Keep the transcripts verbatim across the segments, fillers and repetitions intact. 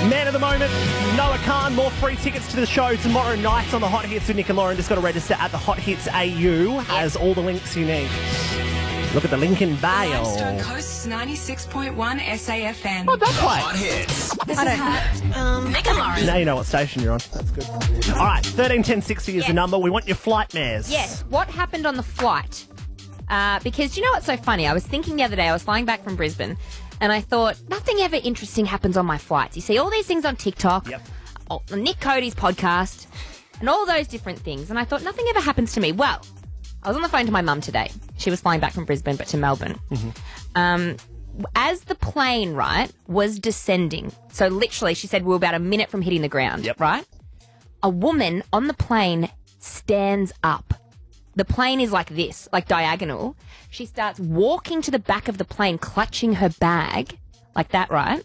Man of the moment, Noah Khan. More free tickets to the show tomorrow night on the Hot Hits with Nick and Lauren. Just got to register at the Hot Hits A U. Has all the links you need. Look at the link in bio. Limestone Coast's ninety-six point one S A F M. Oh, that's right. Hot Hits. This I don't um, Nick and Lauren. Now you know what station you're on. That's good. All right, thirteen ten sixty is Yes. the number. We want your flight mares. Yes. What happened on the flight? Uh, because you know what's so funny? I was thinking the other day, I was flying back from Brisbane, and I thought, nothing ever interesting happens on my flights. You see all these things on TikTok, Yep. on Nick Cody's podcast, and all those different things. And I thought, nothing ever happens to me. Well, I was on the phone to my mum today. She was flying back from Brisbane, but to Melbourne. Mm-hmm. Um, as the plane, right, was descending, so literally she said we were about a minute from hitting the ground, Yep. right? A woman on the plane stands up. The plane is like this, like diagonal. She starts walking to the back of the plane, clutching her bag, like that, right?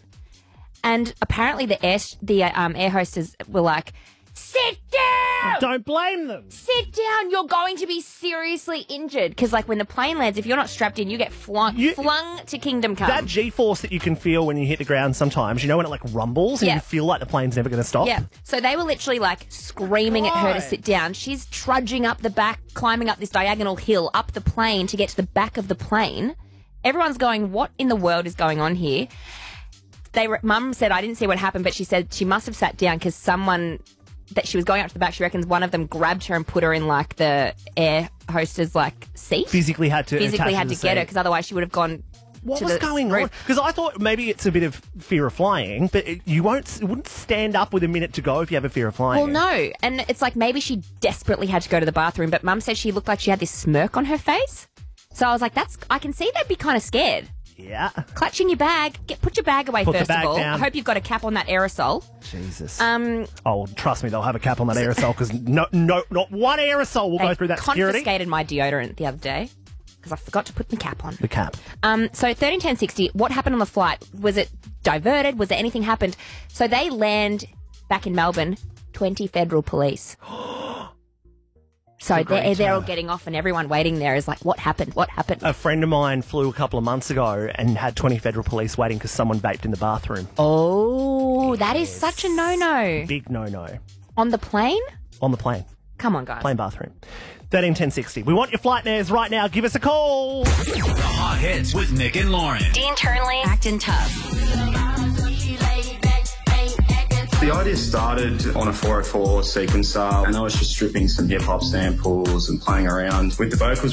And apparently the air, the um, air hostess were like, sit down! Don't blame them. Sit down, you're going to be seriously injured. Because, like, when the plane lands, if you're not strapped in, you get flung, You- flung to kingdom come. That G-force that you can feel when you hit the ground sometimes, you know when it like rumbles and Yeah. you feel like the plane's never going to stop? Yeah. So they were literally like screaming at her to Right. sit down. She's trudging up the back, climbing up this diagonal hill, up the plane to get to the back of the plane. Everyone's going, what in the world is going on here? They, re- Mum said, I didn't see what happened, but she said she must have sat down because someone that she was going up to the back, she reckons one of them grabbed her and put her in like the air hostess like seat. Physically had to Physically attach had the to get her seat. because otherwise she would have gone. What to was the going roof. on? Because I thought maybe it's a bit of fear of flying, but it, you won't, it wouldn't stand up with a minute to go if you have a fear of flying. Well, no. And it's like maybe she desperately had to go to the bathroom, but Mum said she looked like she had this smirk on her face. So I was like, "That's." I can see they'd be kind of scared. Yeah. Clutching your bag. Get, put your bag away Put the first bag of all. down. I hope you've got a cap on that aerosol. Jesus. Um, oh, trust me, they'll have a cap on that aerosol because no, no, not one aerosol will they go through that security. confiscated my deodorant the other day because I forgot to put the cap on. The cap. Um, so thirteen ten sixty, what happened on the flight? Was it diverted? Was there anything happened? So they land back in Melbourne, twenty federal police. So they're, great, they're all uh, getting off and everyone waiting there is like, what happened? What happened? A friend of mine flew a couple of months ago and had twenty federal police waiting because someone vaped in the bathroom. Oh, that is such a no-no. Big no-no. On the plane? On the plane. Come on, guys. Plane bathroom. thirteen ten sixty. We want your flight mares right now. Give us a call. The Hot Hits with Nick and Lauren. Dean Turnley. Acting tough. The idea started on a four oh four sequencer, and I was just stripping some hip hop samples and playing around with the vocals.